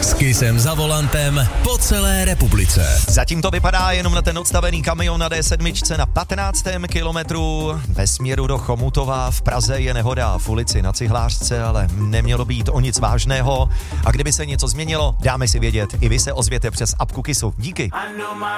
S Kissem za volantem po celé republice. Zatím to vypadá jenom na ten odstavený kamion na D7 na 15. kilometru ve směru do Chomutova. V Praze je nehoda v ulici na Cihlářce, ale nemělo být o nic vážného. A kdyby se něco změnilo, dáme si vědět. I vy se ozvěte přes apku Kissu. Díky.